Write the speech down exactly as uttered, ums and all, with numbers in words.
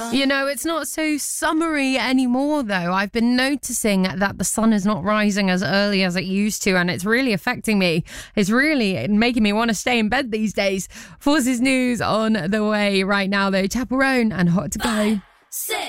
You know, it's not so summery anymore, though. I've been noticing that the sun is not rising as early as it used to, and it's really affecting me. It's really making me want to stay in bed these days. Forces News on the way right now, though. Chaperone and Hot to Go. Six.